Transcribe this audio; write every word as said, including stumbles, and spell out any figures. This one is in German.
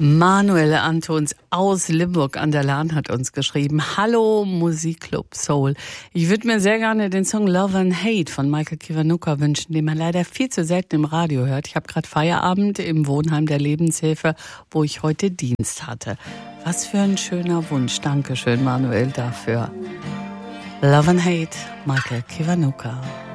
Manuel Antons aus Limburg an der Lahn hat uns geschrieben: Hallo Musikclub Soul. Ich würde mir sehr gerne den Song Love and Hate von Michael Kiwanuka wünschen, den man leider viel zu selten im Radio hört. Ich habe gerade Feierabend im Wohnheim der Lebenshilfe, wo ich heute Dienst hatte. Was für ein schöner Wunsch. Dankeschön, Manuel, dafür. Love and Hate, Michael Kiwanuka.